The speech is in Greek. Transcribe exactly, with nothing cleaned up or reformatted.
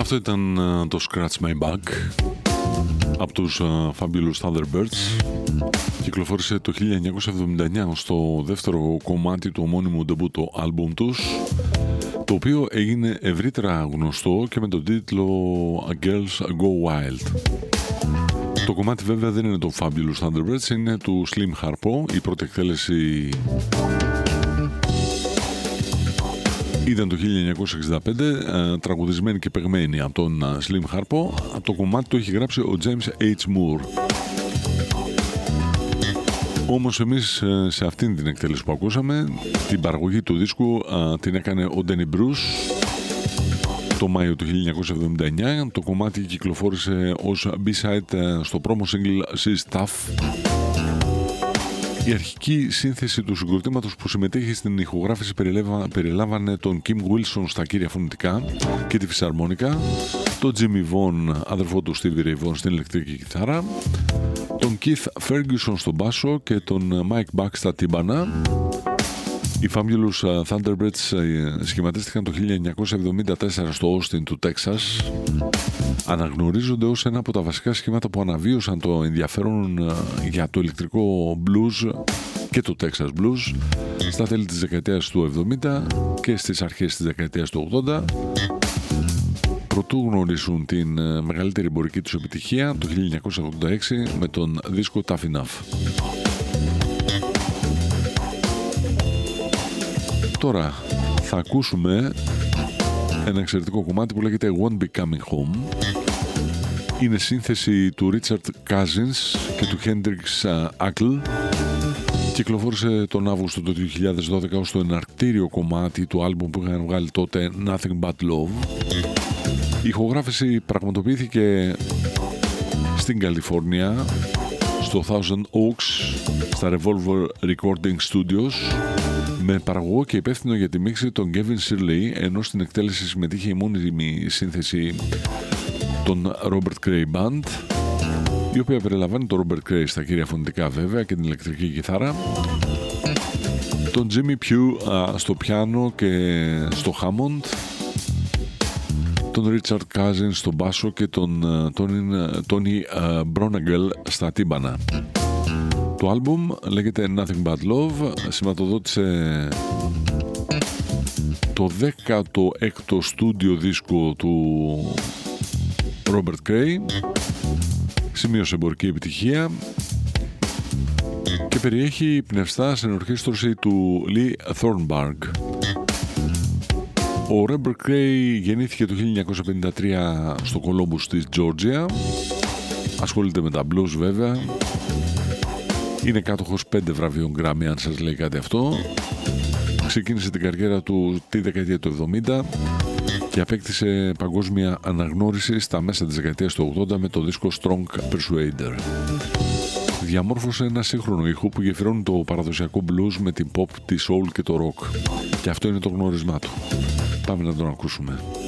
Αυτό ήταν uh, το Scratch My Back από τους uh, Fabulous Thunderbirds. Κυκλοφόρησε το χίλια εννιακόσια εβδομήντα εννιά στο δεύτερο κομμάτι του ομώνυμου ντεμπούτο άλμπουμ τους, το οποίο έγινε ευρύτερα γνωστό και με τον τίτλο A Girls Go Wild. Το κομμάτι βέβαια δεν είναι το Fabulous Thunderbirds, είναι του Slim Harpo. Η πρώτη εκτέλεση ήταν το χίλια εννιακόσια εξήντα πέντε, τραγουδισμένη και παιγμένη από τον Slim Harpo. Το κομμάτι το έχει γράψει ο James H. Moore. Όμως εμείς σε αυτήν την εκτέλεση που ακούσαμε, την παραγωγή του δίσκου την έκανε ο Danny Bruce το Μάιο του χίλια εννιακόσια εβδομήντα εννιά. Το κομμάτι κυκλοφόρησε ως B-side στο promo single She's Tough. Η αρχική σύνθεση του συγκροτήματος που συμμετέχει στην ηχογράφηση περιλάμβανε τον Kim Wilson στα κύρια φωνητικά και τη φυσαρμόνικα, τον Jimmy Vaughan, αδερφό του Stevie Ray Vaughan, στην ηλεκτρική κιθάρα, τον Keith Ferguson στο μπάσο και τον Mike Buck στα τύμπανα. Οι Fabulous Thunderbirds σχηματίστηκαν το χίλια εννιακόσια εβδομήντα τέσσερα στο Austin του Τέξας. Αναγνωρίζονται ως ένα από τα βασικά σχήματα που αναβίωσαν το ενδιαφέρον για το ηλεκτρικό blues και το Texas Blues στα τέλη της δεκαετίας του εβδομήντα και στις αρχές της δεκαετίας του ογδόντα. Προτού γνωρίσουν την μεγαλύτερη εμπορική τους επιτυχία το χίλια εννιακόσια ογδόντα έξι με τον δίσκο Tough Enough. Τώρα θα ακούσουμε ένα εξαιρετικό κομμάτι που λέγεται Won't Be Coming Home. Είναι σύνθεση του Richard Cousins και του Hendrix Ackle. Κυκλοφόρησε τον Αύγουστο του δύο χιλιάδες δώδεκα ως το εναρκτήριο κομμάτι του άλμπουμ που είχαν βγάλει τότε Nothing But Love. Η ηχογράφηση πραγματοποιήθηκε στην Καλιφόρνια, στο Thousand Oaks, στα Revolver Recording Studios, με παραγωγό και υπεύθυνο για τη μίξη τον Kevin Shirley, ενώ στην εκτέλεση συμμετείχε η μόνιμη σύνθεση των Robert Cray Band, η οποία περιλαμβάνει τον Robert Cray στα κύρια φωνητικά βέβαια και την ηλεκτρική κιθάρα, τον Jimmy Pugh α, στο πιάνο και στο Hammond, τον Richard Cousins στο μπάσο και τον Tony, Tony Bronigal στα τύμπανα. Το άλμπουμ λέγεται Nothing But Love, σηματοδότησε το δέκατο έκτο στούντιο δίσκο του Robert Cray, σημείωσε εμπορική επιτυχία και περιέχει πνευστά συνορχήστρωση του Lee Thornburg. Ο Robert Cray γεννήθηκε το χίλια εννιακόσια πενήντα τρία στο Κολόμπους της Τζόρτζια. Ασχολείται με τα blues βέβαια. Είναι κάτοχος πέντε βραβείων Grammy, αν σας λέει κάτι αυτό. Ξεκίνησε την καριέρα του τη δεκαετία του εβδομήντα και απέκτησε παγκόσμια αναγνώριση στα μέσα της δεκαετίας του ογδόντα με το δίσκο Strong Persuader. Διαμόρφωσε ένα σύγχρονο ήχο που γεφυρώνει το παραδοσιακό blues με την pop, τη soul και το rock. Και αυτό είναι το γνώρισμά του. Πάμε να τον ακούσουμε.